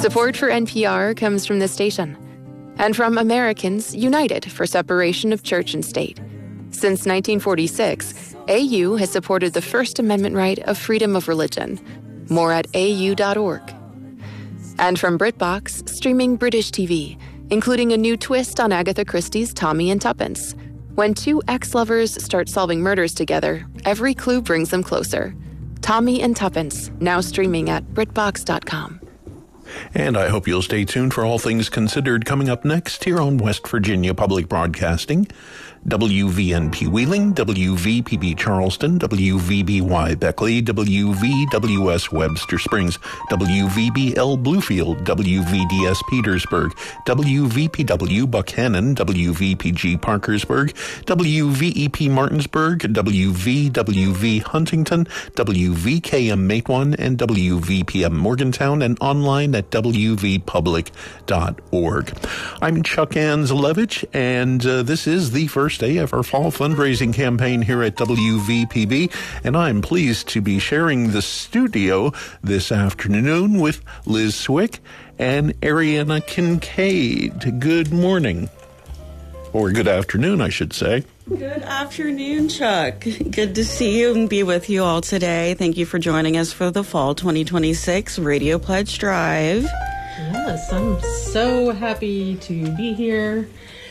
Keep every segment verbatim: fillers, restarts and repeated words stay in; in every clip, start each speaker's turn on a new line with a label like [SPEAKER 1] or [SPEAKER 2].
[SPEAKER 1] Support for N P R comes from this station and from Americans United for Separation of Church and State. Since nineteen forty-six, A U has supported the First Amendment right of freedom of religion. More at A U dot org. And from BritBox, streaming British T V, including a new twist on Agatha Christie's Tommy and Tuppence. When two ex-lovers start solving murders together, every clue brings them closer. Tommy and Tuppence, now streaming at BritBox dot com.
[SPEAKER 2] And I hope you'll stay tuned for All Things Considered coming up next here on West Virginia Public Broadcasting. W V N P Wheeling, W V P B Charleston, W V B Y Beckley, W V W S Webster Springs, W V B L Bluefield, W V D S Petersburg, W V P W Buchanan, W V P G Parkersburg, W V E P Martinsburg, W V W V Huntington, W V K M Matewan, and W V P M Morgantown, and online at W V public dot org. I'm Chuck Anzelevich, and uh, this is the first day of our fall fundraising campaign here at W V P B, and I'm pleased to be sharing the studio this afternoon with Liz Swick and Ariana Kincaid. Good morning. Or good afternoon, I should say.
[SPEAKER 3] Good afternoon, Chuck. Good to see you and be with you all today. Thank you for joining us for the Fall twenty twenty-six Radio Pledge Drive.
[SPEAKER 4] Yes, I'm so happy to be here.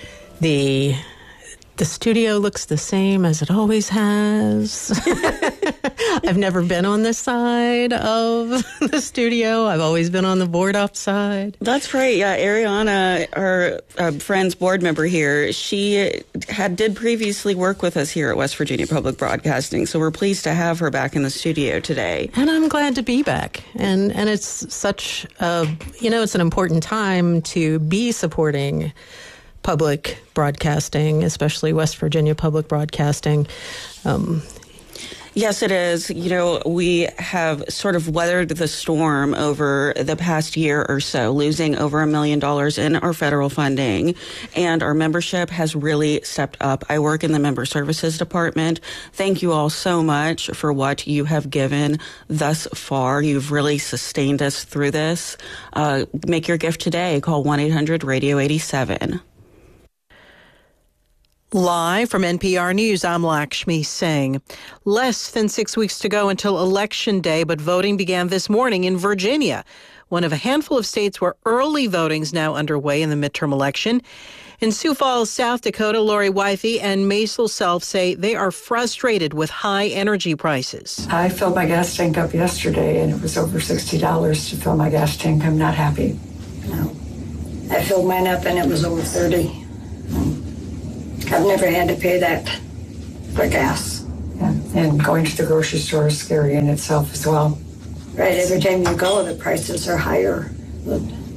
[SPEAKER 4] The The studio looks the same as it always has. I've never been on this side of the studio. I've always been on the board up side.
[SPEAKER 3] That's right. Yeah, Ariana, our uh, friend's board member here, she had did previously work with us here at West Virginia Public Broadcasting, so we're pleased to have her back in the studio today.
[SPEAKER 4] And I'm glad to be back. And and it's such a, you know, it's an important time to be supporting public broadcasting, especially West Virginia Public Broadcasting. Um,
[SPEAKER 3] yes, it is. You know, we have sort of weathered the storm over the past year or so, losing over a million dollars in our federal funding, and our membership has really stepped up. I work in the Member Services Department. Thank you all so much for what you have given thus far. You've really sustained us through this. Uh, make your gift today. Call one eight hundred radio eighty-seven.
[SPEAKER 5] Live from N P R News, I'm Lakshmi Singh. Less than six weeks to go until Election Day, but voting began this morning in Virginia, one of a handful of states where early voting is now underway in the midterm election. In Sioux Falls, South Dakota, Lori Wifey and Maisel Self say they are frustrated with high energy prices.
[SPEAKER 6] I filled my gas tank up yesterday, and it was over sixty dollars to fill my gas tank. I'm not happy.
[SPEAKER 7] No. I filled mine up, and it was over thirty. I've never had to pay that for gas.
[SPEAKER 6] Yeah. And going to the grocery store is scary in itself as well.
[SPEAKER 7] Right, every time you go, the prices are higher. But...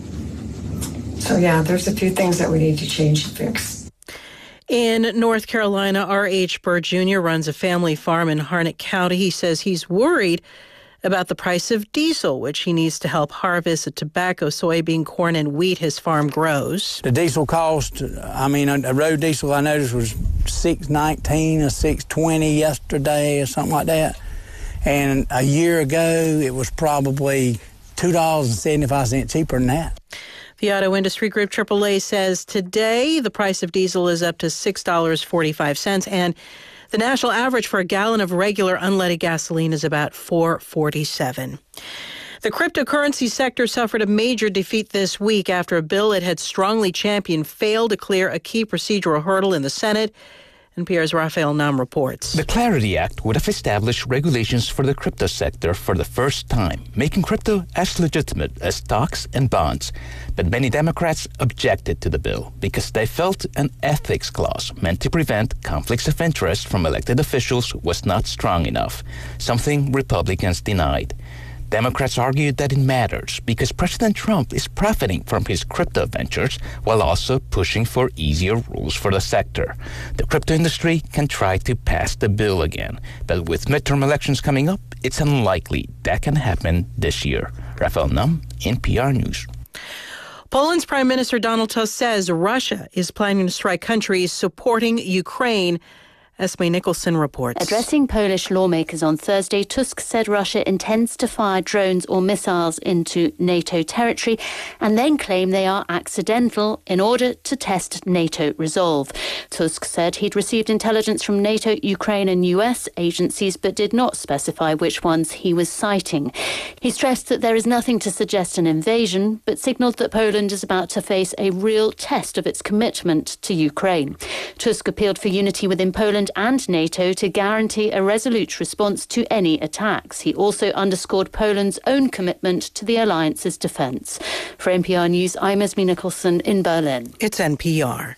[SPEAKER 6] So, yeah, there's a few things that we need to change and fix.
[SPEAKER 5] In North Carolina, R H Bird Junior runs a family farm in Harnett County. He says he's worried about the price of diesel, which he needs to help harvest the tobacco, soybean, corn, and wheat his farm grows.
[SPEAKER 8] The diesel cost, I mean, a road diesel I noticed was six nineteen or six twenty yesterday or something like that. And a year ago, it was probably two dollars and seventy-five cents cheaper than that.
[SPEAKER 5] The auto industry group triple A says today the price of diesel is up to six dollars and forty-five cents, and the national average for a gallon of regular unleaded gasoline is about four dollars and forty-seven cents. The cryptocurrency sector suffered a major defeat this week after a bill it had strongly championed failed to clear a key procedural hurdle in the Senate. N P R's Raphael Nam reports.
[SPEAKER 9] The Clarity Act would have established regulations for the crypto sector for the first time, making crypto as legitimate as stocks and bonds. But many Democrats objected to the bill because they felt an ethics clause meant to prevent conflicts of interest from elected officials was not strong enough, something Republicans denied. Democrats argued that it matters because President Trump is profiting from his crypto ventures while also pushing for easier rules for the sector. The crypto industry can try to pass the bill again, but with midterm elections coming up, it's unlikely that can happen this year. Raphael Nam, N P R News.
[SPEAKER 5] Poland's Prime Minister Donald Tusk says Russia is planning to strike countries supporting Ukraine Esme Nicholson reports.
[SPEAKER 10] Addressing Polish lawmakers on Thursday, Tusk said Russia intends to fire drones or missiles into NATO territory and then claim they are accidental in order to test NATO resolve. Tusk said he'd received intelligence from NATO, Ukraine and U S agencies, but did not specify which ones he was citing. He stressed that there is nothing to suggest an invasion, but signalled that Poland is about to face a real test of its commitment to Ukraine. Tusk appealed for unity within Poland and NATO to guarantee a resolute response to any attacks. He also underscored Poland's own commitment to the alliance's defence. For N P R News, I'm Esme Nicholson in Berlin.
[SPEAKER 5] It's N P R.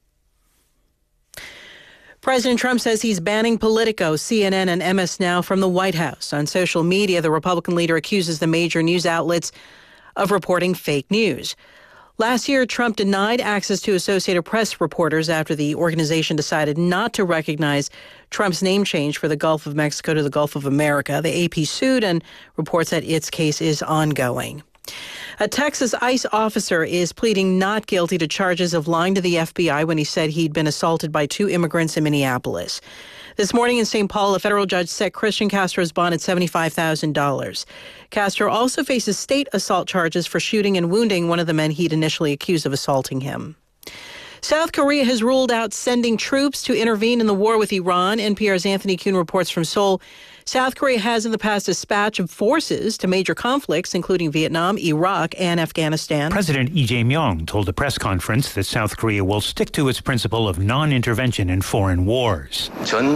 [SPEAKER 5] President Trump says he's banning Politico, C N N, and M S Now from the White House. On social media, the Republican leader accuses the major news outlets of reporting fake news. Last year, Trump denied access to Associated Press reporters after the organization decided not to recognize Trump's name change for the Gulf of Mexico to the Gulf of America. The A P sued and reports that its case is ongoing. A Texas ICE officer is pleading not guilty to charges of lying to the F B I when he said he'd been assaulted by two immigrants in Minneapolis. This morning in Saint Paul, a federal judge set Christian Castro's bond at seventy-five thousand dollars. Castro also faces state assault charges for shooting and wounding one of the men he'd initially accused of assaulting him. South Korea has ruled out sending troops to intervene in the war with Iran. N P R's Anthony Kuhn reports from Seoul. South Korea has in the past dispatched forces to major conflicts, including Vietnam, Iraq, and Afghanistan.
[SPEAKER 11] President Lee Jae-myung told a press conference that South Korea will stick to its principle of non-intervention in foreign wars.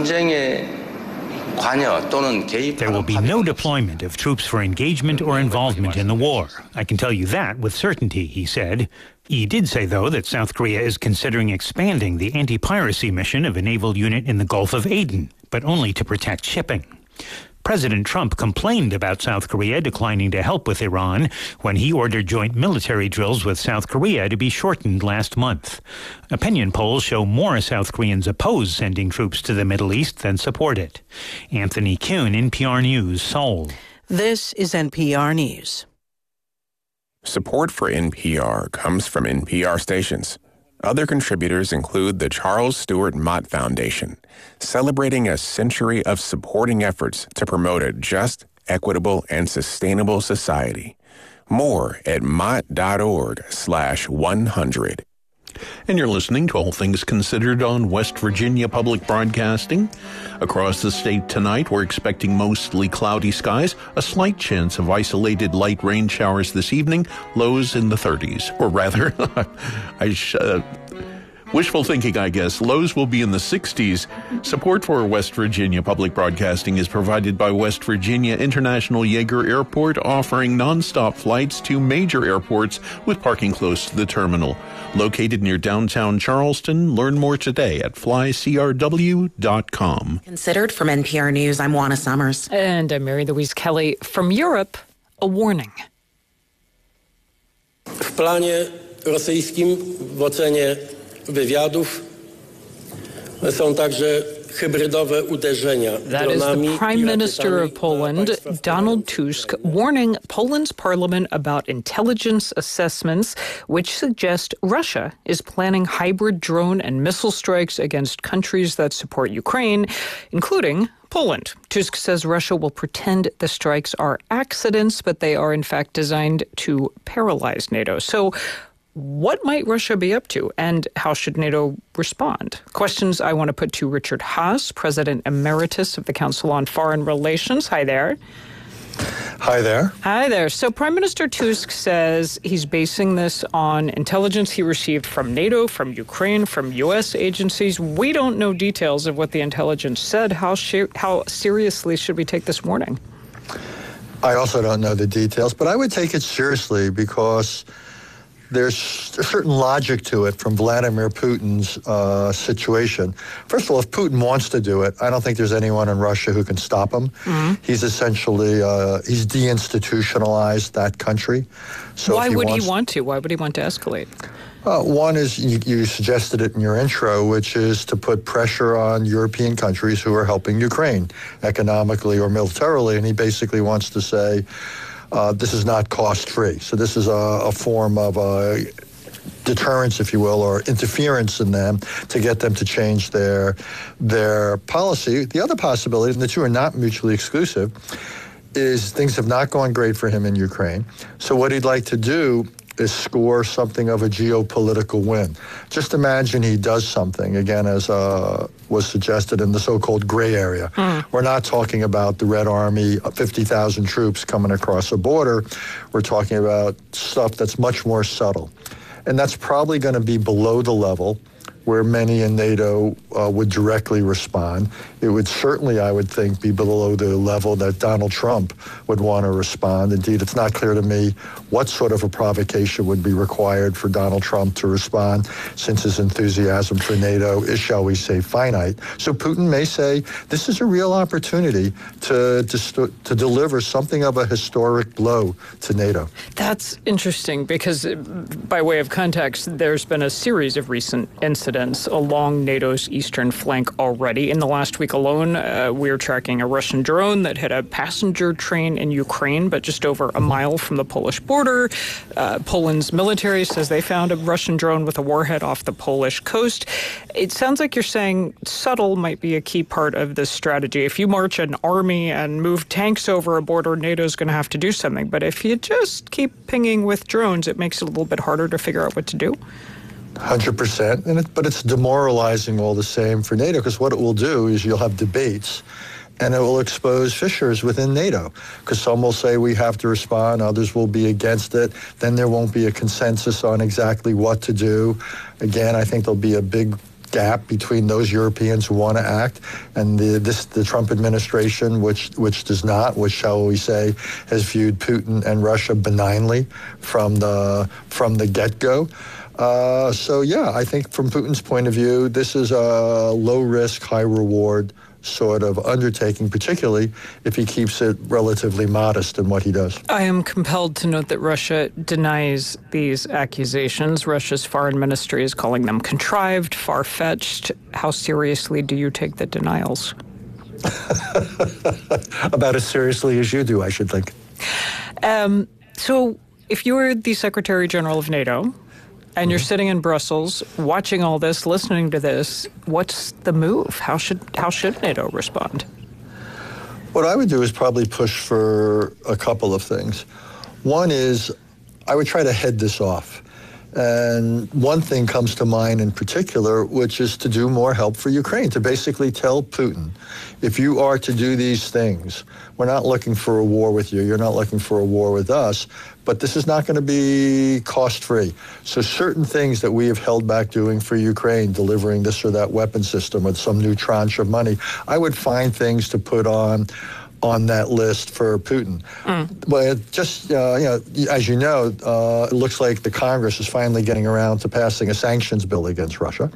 [SPEAKER 11] There will be no deployment of troops for engagement or involvement in the war. I can tell you that with certainty, he said. He did say, though, that South Korea is considering expanding the anti-piracy mission of a naval unit in the Gulf of Aden, but only to protect shipping. President Trump complained about South Korea declining to help with Iran when he ordered joint military drills with South Korea to be shortened last month. Opinion polls show more South Koreans oppose sending troops to the Middle East than support it. Anthony Kuhn, N P R News, Seoul.
[SPEAKER 5] This is N P R News.
[SPEAKER 12] Support for N P R comes from N P R stations. Other contributors include the Charles Stewart Mott Foundation, celebrating a century of supporting efforts to promote a just, equitable, and sustainable society. More at mott.org slash 100.
[SPEAKER 2] And you're listening to All Things Considered on West Virginia Public Broadcasting. Across the state tonight, we're expecting mostly cloudy skies, a slight chance of isolated light rain showers this evening, lows in the thirties. Or rather, I sh- uh, wishful thinking, I guess. Lows will be in the sixties. Support for West Virginia Public Broadcasting is provided by West Virginia International Yeager Airport, offering nonstop flights to major airports with parking close to the terminal. Located near downtown Charleston, learn more today at fly c r w dot com.
[SPEAKER 13] Considered from N P R News, I'm Juana Summers.
[SPEAKER 14] And I'm Mary Louise Kelly. From Europe, a warning.
[SPEAKER 15] W planie rosyjskim w ocenie wywiadów są także hybrydowe uderzenia.
[SPEAKER 14] That is the Prime Minister of Poland, Donald Tusk, warning Poland's parliament about intelligence assessments which suggest Russia is planning hybrid drone and missile strikes against countries that support Ukraine, including Poland. Tusk says Russia will pretend the strikes are accidents, but they are in fact designed to paralyze NATO. So what might Russia be up to, and how should NATO respond? Questions I want to put to Richard Haass, President Emeritus of the Council on Foreign Relations. Hi there.
[SPEAKER 16] Hi there.
[SPEAKER 14] Hi there. So Prime Minister Tusk says he's basing this on intelligence he received from NATO, from Ukraine, from U S agencies. We don't know details of what the intelligence said. How, sh- how seriously should we take this warning?
[SPEAKER 16] I also don't know the details, but I would take it seriously because there's a certain logic to it from Vladimir Putin's uh, situation. First of all, if Putin wants to do it, I don't think there's anyone in Russia who can stop him. Mm-hmm. He's essentially, uh, he's deinstitutionalized that country. So
[SPEAKER 14] Why
[SPEAKER 16] he
[SPEAKER 14] would
[SPEAKER 16] wants,
[SPEAKER 14] he want to? Why would he want to escalate?
[SPEAKER 16] Uh, one is, you, you suggested it in your intro, which is to put pressure on European countries who are helping Ukraine economically or militarily, and he basically wants to say, Uh, this is not cost-free. So this is a, a form of uh, deterrence, if you will, or interference in them to get them to change their their policy. The other possibility, and the two are not mutually exclusive, is things have not gone great for him in Ukraine. So what he'd like to do is score something of a geopolitical win. Just imagine he does something, again, as uh, was suggested in the so-called gray area. Mm. We're not talking about the Red Army, fifty thousand troops coming across a border. We're talking about stuff that's much more subtle. And that's probably going to be below the level where many in NATO uh, would directly respond. It would certainly, I would think, be below the level that Donald Trump would want to respond. Indeed, it's not clear to me what sort of a provocation would be required for Donald Trump to respond, since his enthusiasm for NATO is, shall we say, finite. So Putin may say, this is a real opportunity to, to, to deliver something of a historic blow to NATO.
[SPEAKER 14] That's interesting because, by way of context, there's been a series of recent incidents along NATO's eastern flank already. In the last week alone, uh, we're tracking a Russian drone that hit a passenger train in Ukraine, but just over a mile from the Polish border. Uh, Poland's military says they found a Russian drone with a warhead off the Polish coast. It sounds like you're saying subtle might be a key part of this strategy. If you march an army and move tanks over a border, NATO's going to have to do something. But if you just keep pinging with drones, it makes it a little bit harder to figure out what to do.
[SPEAKER 16] one hundred percent, and it, but it's demoralizing all the same for NATO, because what it will do is you'll have debates, and it will expose fissures within NATO, because some will say we have to respond, others will be against it. Then there won't be a consensus on exactly what to do. Again, I think there'll be a big gap between those Europeans who want to act and the this the Trump administration, which which does not, which, shall we say, has viewed Putin and Russia benignly from the from the get-go. Uh, so, yeah, I think from Putin's point of view, this is a low-risk, high-reward sort of undertaking, particularly if he keeps it relatively modest in what he does.
[SPEAKER 14] I am compelled to note that Russia denies these accusations. Russia's foreign ministry is calling them contrived, far-fetched. How seriously do you take the denials?
[SPEAKER 16] About as seriously as you do, I should think.
[SPEAKER 14] Um, so if you were the Secretary General of NATO, and you're sitting in Brussels, watching all this, listening to this, what's the move? How should how should NATO respond?
[SPEAKER 16] What I would do is probably push for a couple of things. One is I would try to head this off. And one thing comes to mind in particular, which is to do more help for Ukraine, to basically tell Putin, if you are to do these things, we're not looking for a war with you, you're not looking for a war with us, but this is not going to be cost-free. So certain things that we have held back doing for Ukraine, delivering this or that weapon system with some new tranche of money, I would find things to put on on that list for Putin. Mm. Well, just, uh, you know, as you know, uh, it looks like the Congress is finally getting around to passing a sanctions bill against Russia.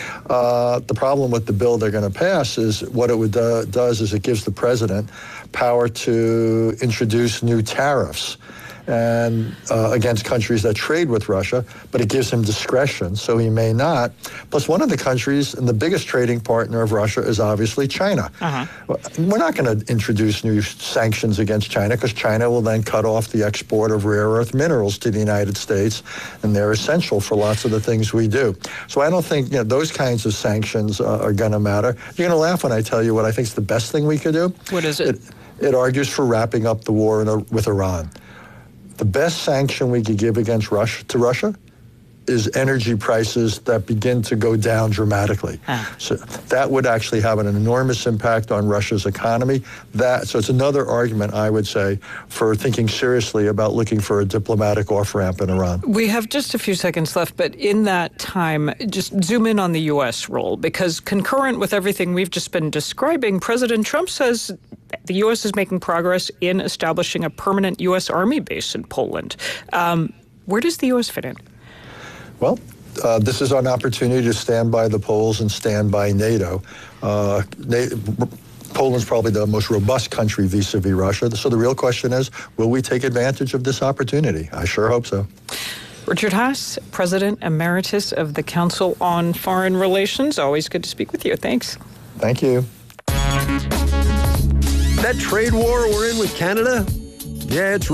[SPEAKER 16] Uh, the problem with the bill they're going to pass is what it would, uh, does is it gives the president power to introduce new tariffs and uh, against countries that trade with Russia, but it gives him discretion, so he may not. Plus, one of the countries and the biggest trading partner of Russia is obviously China. Uh-huh. We're not going to introduce new sanctions against China, because China will then cut off the export of rare earth minerals to the United States, and they're essential for lots of the things we do. So I don't think, you know, those kinds of sanctions uh, are going to matter. You're going to laugh when I tell you what I think is the best thing we could do.
[SPEAKER 14] What is it?
[SPEAKER 16] It, it argues for wrapping up the war in a, with Iran. The best sanction we could give against Russia to Russia is energy prices that begin to go down dramatically. Ah. So that would actually have an enormous impact on Russia's economy. That so it's another argument, I would say, for thinking seriously about looking for a diplomatic off-ramp in Iran.
[SPEAKER 14] We have just a few seconds left, but in that time, just zoom in on the U S role, because concurrent with everything we've just been describing, President Trump says the U S is making progress in establishing a permanent U S Army base in Poland. Um, where does the U S fit in?
[SPEAKER 16] Well, uh, this is an opportunity to stand by the Poles and stand by NATO. Uh, NATO Poland's probably the most robust country vis-a-vis Russia. So the real question is, will we take advantage of this opportunity? I sure hope so.
[SPEAKER 14] Richard Haass, President Emeritus of the Council on Foreign Relations. Always good to speak with you. Thanks.
[SPEAKER 16] Thank you.
[SPEAKER 17] That trade war we're in with Canada, yeah, it's real.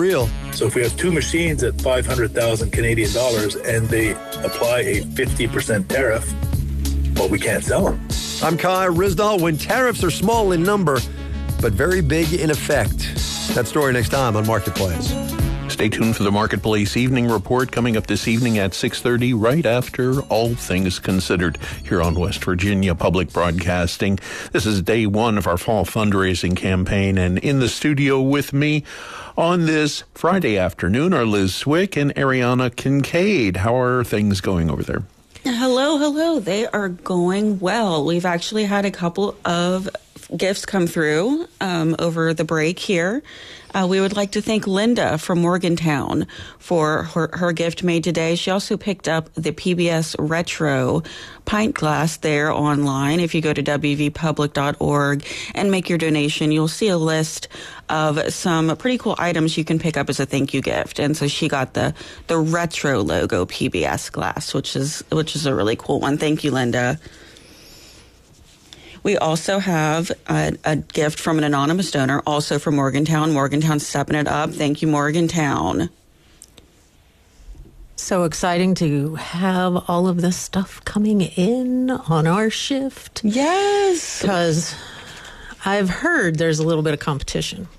[SPEAKER 17] So if we have two machines at five hundred thousand Canadian dollars and they apply a fifty percent tariff, well, we can't sell them.
[SPEAKER 18] I'm Kai Rizdal. When tariffs are small in number, but very big in effect. That story next time on Marketplace.
[SPEAKER 2] Stay tuned for the Marketplace Evening Report coming up this evening at six thirty, right after All Things Considered here on West Virginia Public Broadcasting. This is day one of our fall fundraising campaign, and in the studio with me on this Friday afternoon are Liz Swick and Ariana Kincaid. How are things going over there?
[SPEAKER 3] Hello, hello. They are going well. We've actually had a couple of gifts come through um, over the break here. Uh, we would like to thank Linda from Morgantown for her, her gift made today. She also picked up the P B S Retro pint glass there online. If you go to w v public dot org and make your donation, you'll see a list of some pretty cool items you can pick up as a thank you gift. And so she got the the retro logo P B S glass, which is which is a really cool one. Thank you, Linda. We also have a, a gift from an anonymous donor, also from Morgantown. Morgantown stepping it up. Thank you, Morgantown.
[SPEAKER 4] So exciting to have all of this stuff coming in on our shift.
[SPEAKER 3] Yes.
[SPEAKER 4] Because I've heard there's a little bit of competition.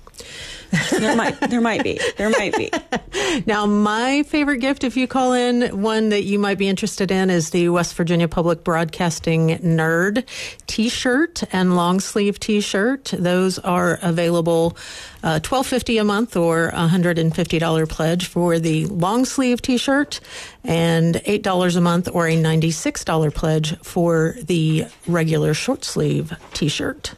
[SPEAKER 3] There might, there might be. There might be.
[SPEAKER 4] Now, my favorite gift, if you call in, one that you might be interested in is the West Virginia Public Broadcasting Nerd T-shirt and long sleeve T-shirt. Those are available uh, twelve fifty a month or a one hundred fifty dollars pledge for the long sleeve T-shirt, and eight dollars a month or a ninety-six dollars pledge for the regular short sleeve T-shirt.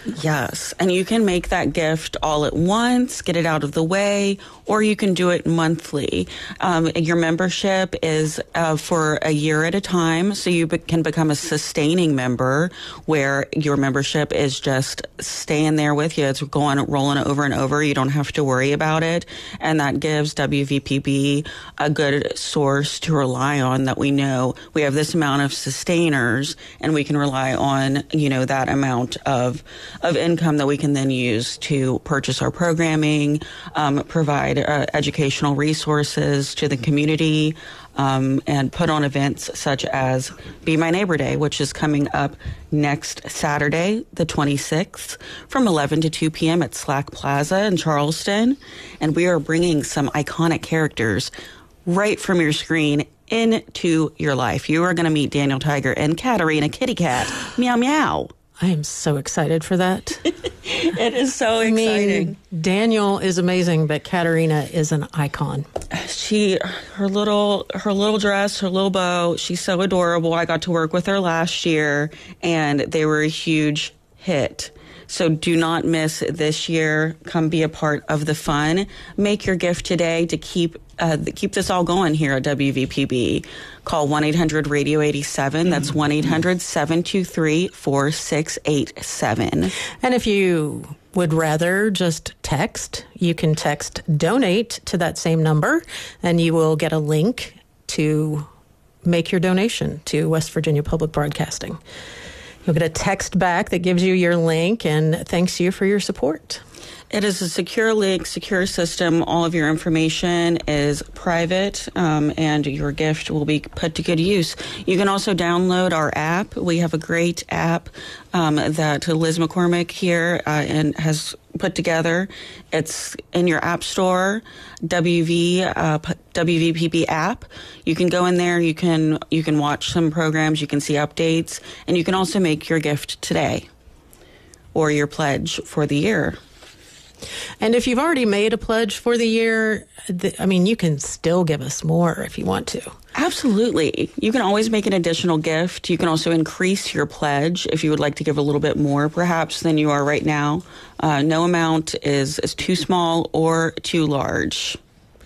[SPEAKER 3] Yes, and you can make that gift all at once, get it out of the way, or you can do it monthly. Um, your membership is uh, for a year at a time, so you be- can become a sustaining member where your membership is just staying there with you. It's going, rolling over and over. You don't have to worry about it, and that gives W V P B a good source to rely on, that we know we have this amount of sustainers, and we can rely on, you know, that amount of of income that we can then use to purchase our programming, um, provide uh, educational resources to the community, um, and put on events such as Be My Neighbor Day, which is coming up next Saturday, the twenty-sixth, from eleven to two p.m. at Slack Plaza in Charleston. And we are bringing some iconic characters right from your screen into your life. You are going to meet Daniel Tiger and Katarina Kitty Cat. Meow, meow.
[SPEAKER 4] I am so excited for that.
[SPEAKER 3] It is so
[SPEAKER 4] I
[SPEAKER 3] exciting.
[SPEAKER 4] mean, Daniel is amazing, but Katarina is an icon.
[SPEAKER 3] She, her little, her little dress, her little bow, she's so adorable. I got to work with her last year, and they were a huge hit. So do not miss this year. Come be a part of the fun. Make your gift today to keep uh, keep this all going here at W V P B. Call one eight hundred radio eighty-seven. That's one eight hundred seven two three four six eight seven.
[SPEAKER 4] And if you would rather just text, you can text donate to that same number, and you will get a link to make your donation to West Virginia Public Broadcasting. You'll get a text back that gives you your link and thanks you for your support.
[SPEAKER 3] It is a secure link, secure system. All of your information is private, um, and your gift will be put to good use. You can also download our app. We have a great app um, that Liz McCormick here uh, and has put together. It's in your app store, W V uh, W V P B app. You can go in there. You can you can watch some programs. You can see updates, and you can also make your gift today or your pledge for the year.
[SPEAKER 4] And if you've already made a pledge for the year, th- I mean, you can still give us more if you want to.
[SPEAKER 3] Absolutely. You can always make an additional gift. You can also increase your pledge if you would like to give a little bit more, perhaps, than you are right now. Uh, no amount is, is too small or too large.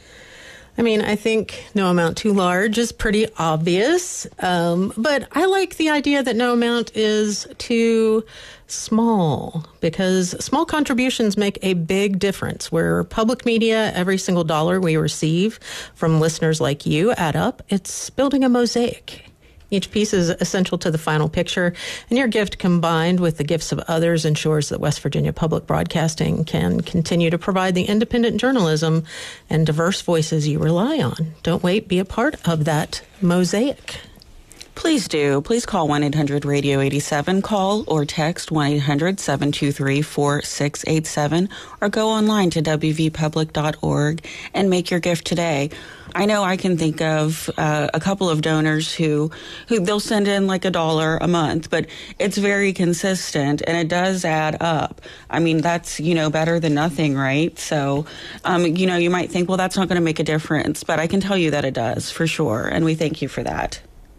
[SPEAKER 4] I mean, I think no amount too large is pretty obvious, um, but I like the idea that no amount is too small, because small contributions make a big difference. We're public media. Every single dollar we receive from listeners like you add up. It's building a mosaic. Each piece is essential to the final picture, and your gift combined with the gifts of others ensures that West Virginia Public Broadcasting can continue to provide the independent journalism and diverse voices you rely on. Don't wait, be a part of that mosaic.
[SPEAKER 3] Please do. Please call one eight hundred radio eighty-seven. Call or text one eight hundred seven two three four six eight seven or go online to w v public dot org and make your gift today. I know I can think of uh, a couple of donors who, who they'll send in like a dollar a month, but it's very consistent and it does add up. I mean, that's, you know, better than nothing, right? So, um, you know, you might think, well, that's not going to make a difference, but I can tell you that it does for sure. And we thank you for that.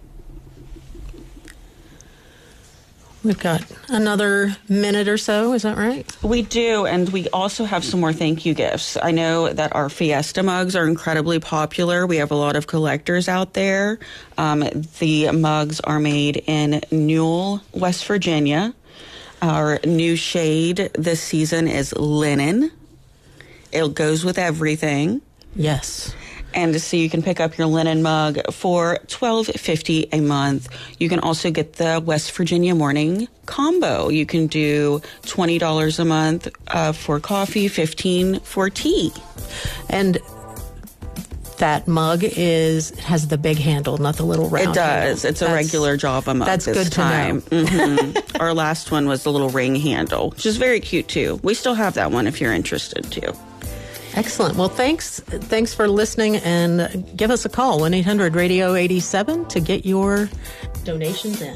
[SPEAKER 4] We've got another minute or so, is that right?
[SPEAKER 3] We do, and we also have some more thank you gifts. I know that our Fiesta mugs are incredibly popular. We have a lot of collectors out there. Um, the mugs are made in Newell, West Virginia. Our new shade this season is linen. It goes with everything.
[SPEAKER 4] Yes.
[SPEAKER 3] And so you can pick up your linen mug for twelve fifty a month. You can also get the West Virginia Morning Combo. You can do twenty dollars a month uh, for coffee, fifteen dollars for tea.
[SPEAKER 4] And that mug is has the big handle, not the little round.
[SPEAKER 3] It does.
[SPEAKER 4] Handle.
[SPEAKER 3] It's a
[SPEAKER 4] that's,
[SPEAKER 3] regular Java mug.
[SPEAKER 4] That's
[SPEAKER 3] this
[SPEAKER 4] good
[SPEAKER 3] time.
[SPEAKER 4] to know.
[SPEAKER 3] Mm-hmm. Our last one was the little ring handle, which is very cute too. We still have that one if you're interested too.
[SPEAKER 4] Excellent. Well, thanks. Thanks for listening, and give us a call, one eight hundred radio eighty-seven, to get your donations in.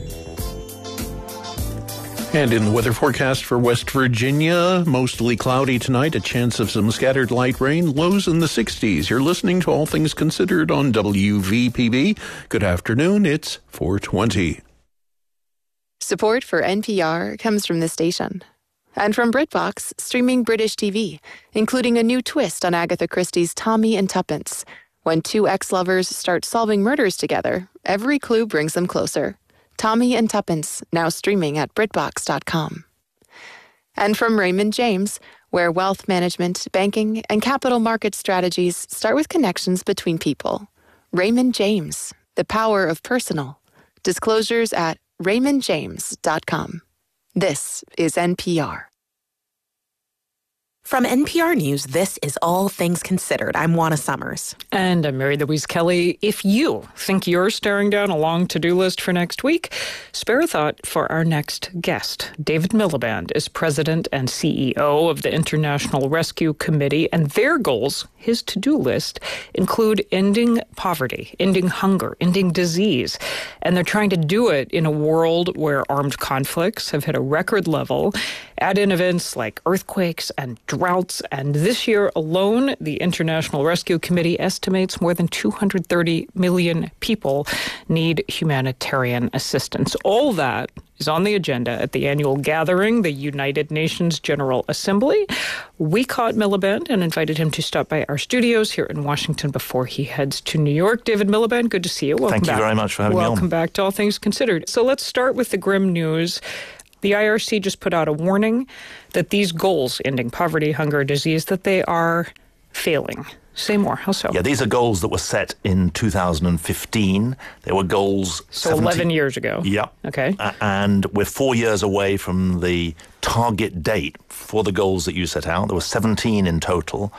[SPEAKER 2] And in the weather forecast for West Virginia, mostly cloudy tonight, a chance of some scattered light rain, lows in the sixties. You're listening to All Things Considered on W V P B. Good afternoon. It's four twenty.
[SPEAKER 1] Support for N P R comes from this station. And from BritBox, streaming British T V, including a new twist on Agatha Christie's Tommy and Tuppence. When two ex-lovers start solving murders together, every clue brings them closer. Tommy and Tuppence, now streaming at Britbox dot com. And from Raymond James, where wealth management, banking, and capital market strategies start with connections between people. Raymond James, the power of personal. Disclosures at raymond james dot com. This is N P R.
[SPEAKER 13] From N P R News, this is All Things Considered. I'm Juana Summers.
[SPEAKER 14] And I'm Mary Louise Kelly. If you think you're staring down a long to-do list for next week, spare a thought for our next guest. David Miliband is president and C E O of the International Rescue Committee, and their goals, his to-do list, include ending poverty, ending hunger, ending disease. And they're trying to do it in a world where armed conflicts have hit a record level. Add in events like earthquakes and droughts, and this year alone, the International Rescue Committee estimates more than two hundred thirty million people need humanitarian assistance. All that is on the agenda at the annual gathering, the United Nations General Assembly. We caught Miliband and invited him to stop by our studios here in Washington before he heads to New York. David Miliband, good to see you. Welcome
[SPEAKER 19] Thank you
[SPEAKER 14] back.
[SPEAKER 19] very much for having
[SPEAKER 14] Welcome
[SPEAKER 19] me on.
[SPEAKER 14] Welcome back to All Things Considered. So let's start with the grim news. The I R C just put out a warning that these goals, ending poverty, hunger, disease, that they are failing. Say more. How so?
[SPEAKER 19] Yeah, these are goals that were set in two thousand fifteen. They were goals...
[SPEAKER 14] So eleven years ago.
[SPEAKER 19] Yeah.
[SPEAKER 14] Okay.
[SPEAKER 19] Uh, and we're four years away from the target date for the goals that you set out. There were seventeen in total.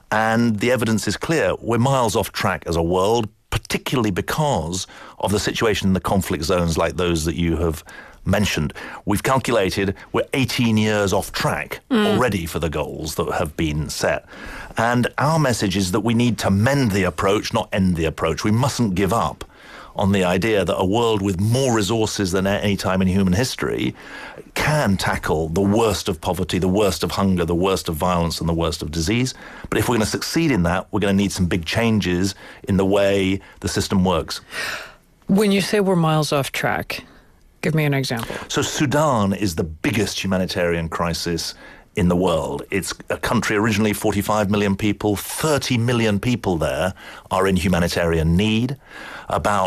[SPEAKER 19] And the evidence is clear. We're miles off track as a world, particularly because of the situation in the conflict zones like those that you have mentioned. We've calculated we're eighteen years off track mm. already for the goals that have been set. And our message is that we need to mend the approach, not end the approach. We mustn't give up on the idea that a world with more resources than at any time in human history can tackle the worst of poverty, the worst of hunger, the worst of violence, and the worst of disease. But if we're going to succeed in that, we're going to need some big changes in the way the system works.
[SPEAKER 14] When you say we're miles off track, give me an example.
[SPEAKER 19] So Sudan is the biggest humanitarian crisis in the world. It's a country originally forty-five million people. thirty million people there are in humanitarian need. About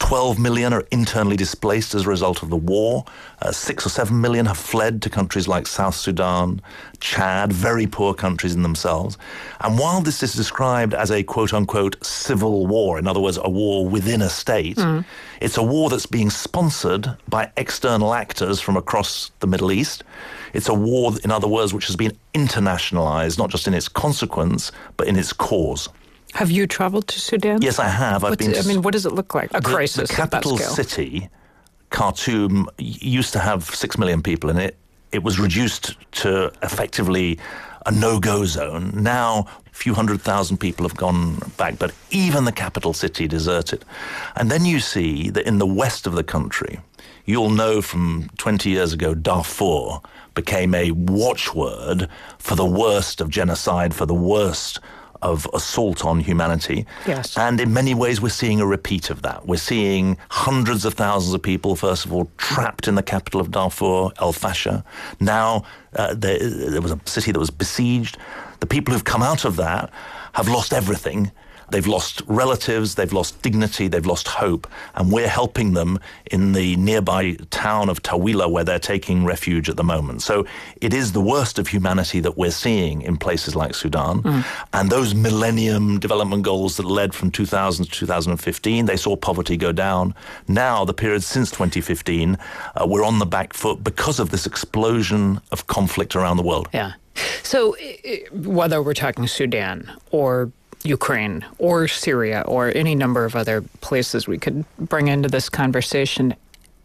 [SPEAKER 19] twelve million are internally displaced as a result of the war. Uh, six or seven million have fled to countries like South Sudan, Chad, very poor countries in themselves. And while this is described as a quote-unquote civil war, in other words, a war within a state, mm. it's a war that's being sponsored by external actors from across the Middle East. It's a war, in other words, which has been internationalized, not just in its consequence, but in its cause.
[SPEAKER 14] Have you traveled to Sudan?
[SPEAKER 19] Yes, I have. I've
[SPEAKER 14] What's,
[SPEAKER 19] been.
[SPEAKER 14] I mean, what does it look like? A
[SPEAKER 19] the,
[SPEAKER 14] crisis.
[SPEAKER 19] The capital
[SPEAKER 14] at that scale.
[SPEAKER 19] city, Khartoum, used to have six million people in it. It was reduced to effectively a no-go zone. Now, a few hundred thousand people have gone back, but even the capital city deserted. And then you see that in the west of the country, you'll know from twenty years ago, Darfur became a watchword for the worst of genocide, for the worst of assault on humanity.
[SPEAKER 14] Yes.
[SPEAKER 19] And in many ways, we're seeing a repeat of that. We're seeing hundreds of thousands of people, first of all, trapped in the capital of Darfur, El Fasher. Now, uh, there, there was a city that was besieged. The people who've come out of that have lost everything. They've lost relatives, they've lost dignity, they've lost hope, and we're helping them in the nearby town of Tawila where they're taking refuge at the moment. So it is the worst of humanity that we're seeing in places like Sudan. Mm. And those Millennium Development Goals that led from two thousand to two thousand fifteen, they saw poverty go down. Now, the period since twenty fifteen, uh, we're on the back foot because of this explosion of conflict around the world.
[SPEAKER 14] Yeah. So whether we're talking Sudan or Ukraine or Syria or any number of other places we could bring into this conversation,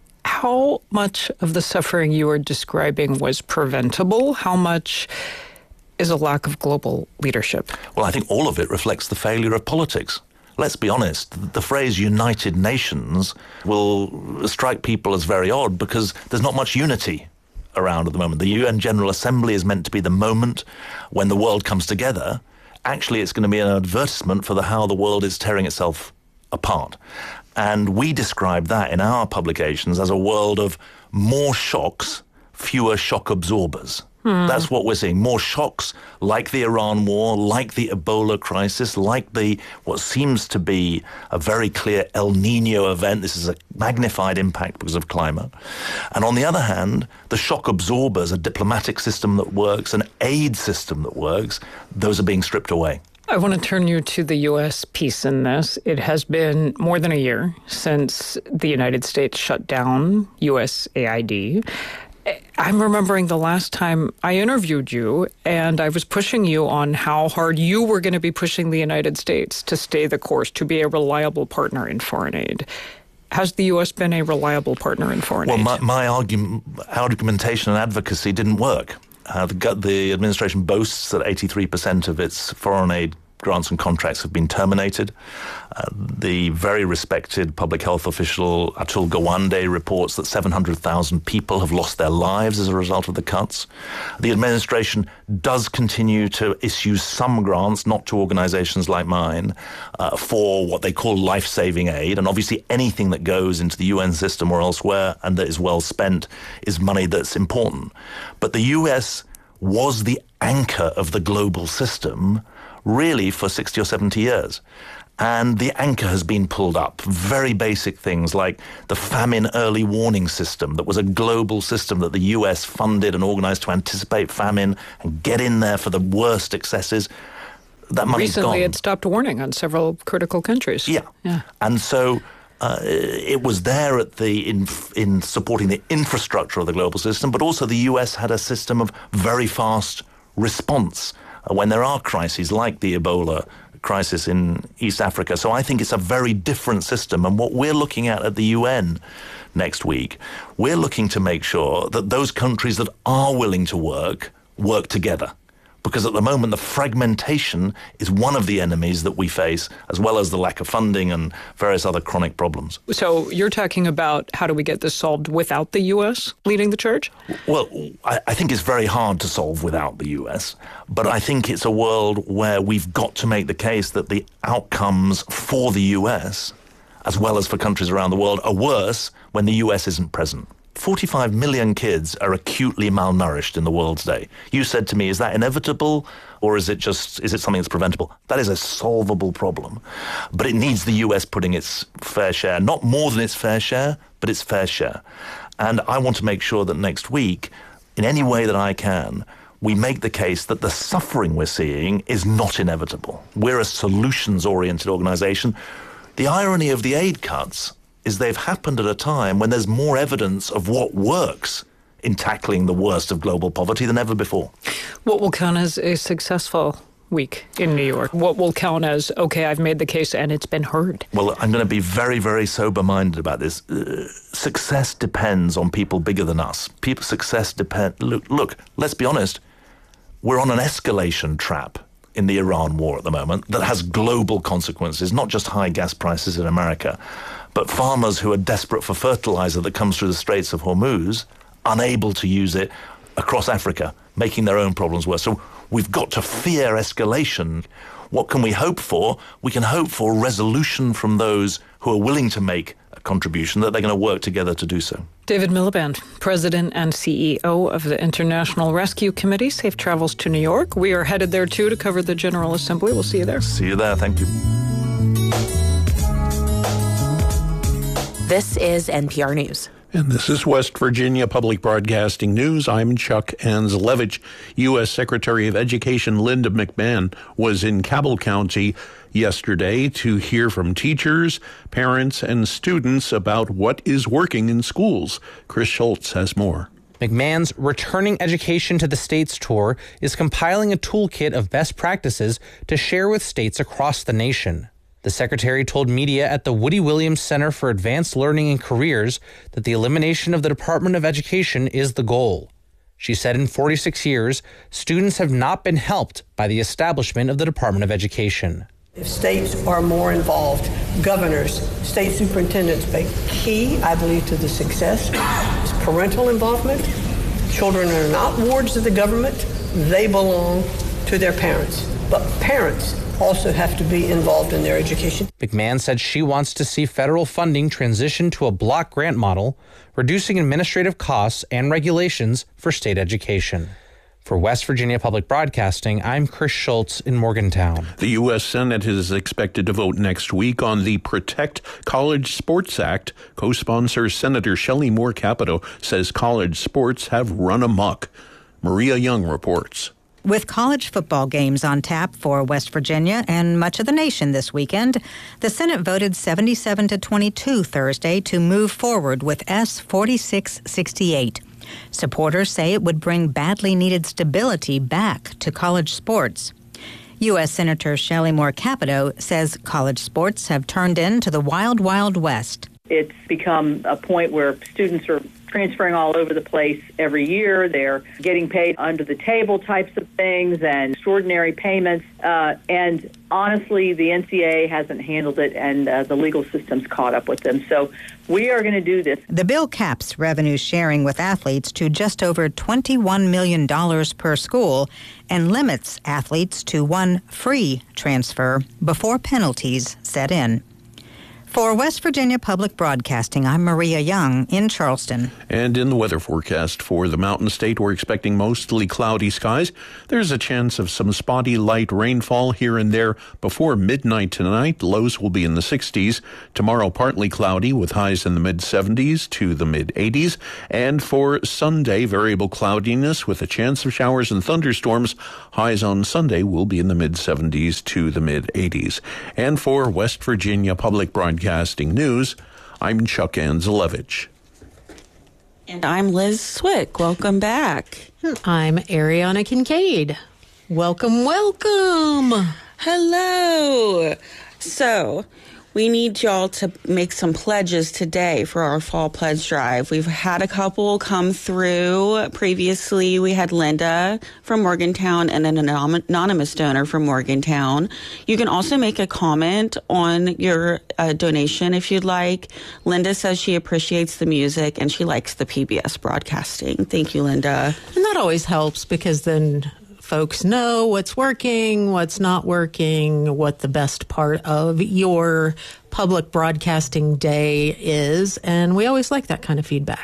[SPEAKER 14] how much of the suffering you are describing was preventable? How much is a lack of global leadership?
[SPEAKER 19] Well, I think all of it reflects the failure of politics. Let's be honest, the phrase United Nations will strike people as very odd because there's not much unity around at the moment. The U N General Assembly is meant to be the moment when the world comes together. Actually, it's going to be an advertisement for the how the world is tearing itself apart. And we describe that in our publications as a world of more shocks, fewer shock absorbers. Hmm. That's what we're seeing. More shocks like the Iran war, like the Ebola crisis, like the what seems to be a very clear El Nino event. This is a magnified impact because of climate. And on the other hand, the shock absorbers, a diplomatic system that works, an aid system that works, those are being stripped away.
[SPEAKER 14] I want to turn you to the U S piece in this. It has been more than a year since the United States shut down U S A I D. I'm remembering the last time I interviewed you, and I was pushing you on how hard you were going to be pushing the United States to stay the course, to be a reliable partner in foreign aid. Has the U S been a reliable partner in foreign
[SPEAKER 19] well,
[SPEAKER 14] aid?
[SPEAKER 19] Well, my, my argument, argumentation and advocacy didn't work. Uh, the, the administration boasts that eighty-three percent of its foreign aid grants and contracts have been terminated. Uh, the very respected public health official Atul Gawande reports that seven hundred thousand people have lost their lives as a result of the cuts. The administration does continue to issue some grants, not to organizations like mine, uh, for what they call life-saving aid. And obviously anything that goes into the U N system or elsewhere and that is well spent is money that's important. But the U S was the anchor of the global system really for sixty or seventy years. And the anchor has been pulled up. Very basic things like the famine early warning system that was a global system that the U S funded and organized to anticipate famine and get in there for the worst excesses. That money's gone.
[SPEAKER 14] Recently it stopped warning on several critical countries.
[SPEAKER 19] Yeah.
[SPEAKER 14] yeah.
[SPEAKER 19] And so uh, it was there at the in, in supporting the infrastructure of the global system, but also the U S had a system of very fast response when there are crises like the Ebola crisis in East Africa. So I think it's a very different system. And what we're looking at at the U N next week, we're looking to make sure that those countries that are willing to work, work together. Because at the moment, the fragmentation is one of the enemies that we face, as well as the lack of funding and various other chronic problems.
[SPEAKER 14] So you're talking about how do we get this solved without the U S leading the charge?
[SPEAKER 19] Well, I, I think it's very hard to solve without the U S, but I think it's a world where we've got to make the case that the outcomes for the U S, as well as for countries around the world, are worse when the U S isn't present. forty-five million kids are acutely malnourished in the world today. You said to me, is that inevitable, or is it just, is it something that's preventable? That is a solvable problem. But it needs the U S putting its fair share, not more than its fair share, but its fair share. And I want to make sure that next week, in any way that I can, we make the case that the suffering we're seeing is not inevitable. We're a solutions-oriented organization. The irony of the aid cuts is they've happened at a time when there's more evidence of what works in tackling the worst of global poverty than ever before.
[SPEAKER 14] What will count as a successful week in New York? What will count as, okay, I've made the case and it's been heard?
[SPEAKER 19] Well, I'm going to be very, very sober-minded about this. Uh, success depends on people bigger than us. People, success depend. Look, look, let's be honest. We're on an escalation trap in the Iran war at the moment that has global consequences, not just high gas prices in America, but farmers who are desperate for fertilizer that comes through the Straits of Hormuz, unable to use it across Africa, making their own problems worse. So we've got to fear escalation. What can we hope for? We can hope for resolution from those who are willing to make a contribution, that they're going to work together to do so.
[SPEAKER 14] David Miliband, President and C E O of the International Rescue Committee. Safe travels to New York. We are headed there, too, to cover the General Assembly. We'll see you there.
[SPEAKER 19] See you there. Thank you.
[SPEAKER 13] This is N P R News.
[SPEAKER 2] And this is West Virginia Public Broadcasting News. I'm Chuck Anzelevich. U S. Secretary of Education Linda McMahon was in Cabell County yesterday to hear from teachers, parents, and students about what is working in schools. Chris Schultz has more.
[SPEAKER 20] McMahon's Returning Education to the States tour is compiling a toolkit of best practices to share with states across the nation. The secretary told media at the Woody Williams Center for Advanced Learning and Careers that the elimination of the Department of Education is the goal. She said in forty-six years, students have not been helped by the establishment of the Department of Education.
[SPEAKER 21] If states are more involved, governors, state superintendents, but key, I believe, to the success is parental involvement. Children are not wards of the government. They belong to their parents. But parents also have to be involved in their education.
[SPEAKER 20] McMahon said she wants to see federal funding transition to a block grant model, reducing administrative costs and regulations for state education. For West Virginia Public Broadcasting, I'm Chris Schultz in Morgantown.
[SPEAKER 2] The U S. Senate is expected to vote next week on the Protect College Sports Act. Co-sponsor Senator Shelley Moore Capito says college sports have run amok. Maria Young reports.
[SPEAKER 22] With college football games on tap for West Virginia and much of the nation this weekend, the Senate voted seventy-seven to twenty-two Thursday to move forward with S forty-six sixty-eight. Supporters say it would bring badly needed stability back to college sports. U S. Senator Shelley Moore Capito says college sports have turned into the wild, wild west.
[SPEAKER 23] It's become a point where students are transferring all over the place every year. They're getting paid under the table types of things and extraordinary payments. Uh, and honestly, the N C A A hasn't handled it, and uh, the legal system's caught up with them. So we are going to do this.
[SPEAKER 22] The bill caps revenue sharing with athletes to just over twenty-one million dollars per school and limits athletes to one free transfer before penalties set in. For West Virginia Public Broadcasting, I'm Maria Young in Charleston.
[SPEAKER 2] And in the weather forecast for the Mountain State, we're expecting mostly cloudy skies. There's a chance of some spotty light rainfall here and there before midnight tonight. Lows will be in the sixties. Tomorrow, partly cloudy with highs in the mid-seventies to the mid-eighties. And for Sunday, variable cloudiness with a chance of showers and thunderstorms. Highs on Sunday will be in the mid-seventies to the mid-eighties. And for West Virginia Public Broadcasting News, I'm Chuck Anzelevich.
[SPEAKER 3] And I'm Liz Swick. Welcome back.
[SPEAKER 4] I'm Ariana Kincaid. Welcome, welcome.
[SPEAKER 3] Hello. So, we need y'all to make some pledges today for our fall pledge drive. We've had a couple come through. Previously, we had Linda from Morgantown and an anonymous donor from Morgantown. You can also make a comment on your uh, donation if you'd like. Linda says she appreciates the music and she likes the P B S broadcasting. Thank you, Linda.
[SPEAKER 4] And that always helps because then folks know what's working, what's not working, what the best part of your public broadcasting day is. And we always like that kind of feedback.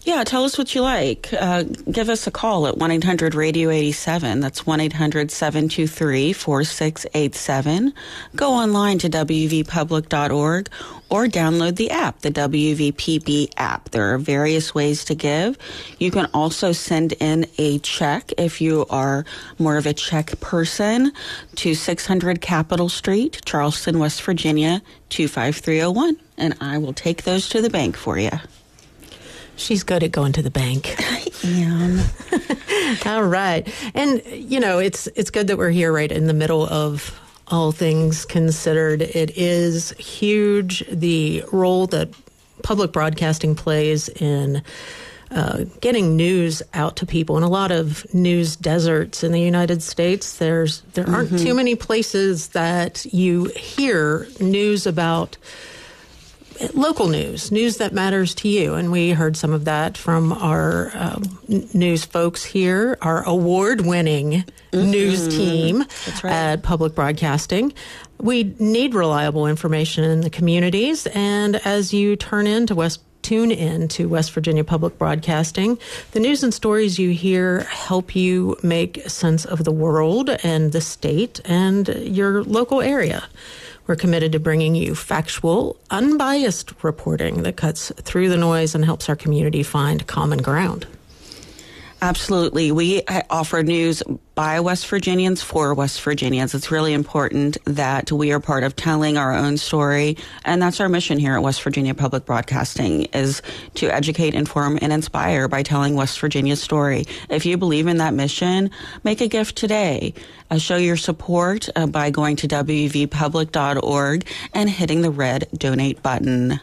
[SPEAKER 3] Yeah, tell us what you like. Uh, give us a call at one eight hundred radio eighty-seven. That's one eight hundred seven two three four six eight seven. Go online to w v public dot org or download the app, the W V P B app. There are various ways to give. You can also send in a check if you are more of a check person to six hundred Capitol Street, Charleston, West Virginia, two five three oh one. And I will take those to the bank for you.
[SPEAKER 4] She's good at going to the bank.
[SPEAKER 3] I am.
[SPEAKER 4] All right. And, you know, it's it's good that we're here right in the middle of all things considered. It is huge, the role that public broadcasting plays in uh, getting news out to people. In a lot of news deserts in the United States, there's there aren't mm-hmm. too many places that you hear news about local news, news that matters to you. And we heard some of that from our um, news folks here, our award-winning mm-hmm. news team That's right. at Public Broadcasting. We need reliable information in the communities. And as you turn into West tune in to West Virginia Public Broadcasting, the news and stories you hear help you make sense of the world and the state and your local area. We're committed to bringing you factual, unbiased reporting that cuts through the noise and helps our community find common ground.
[SPEAKER 3] Absolutely. We offer news by West Virginians for West Virginians. It's really important that we are part of telling our own story. And that's our mission here at West Virginia Public Broadcasting, is to educate, inform, and inspire by telling West Virginia's story. If you believe in that mission, make a gift today. Uh, show your support uh, by going to w v public dot org and hitting the red donate button.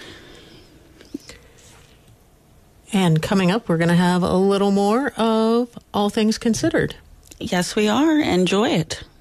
[SPEAKER 4] And coming up, we're going to have a little more of All Things Considered.
[SPEAKER 3] Yes, we are. Enjoy it.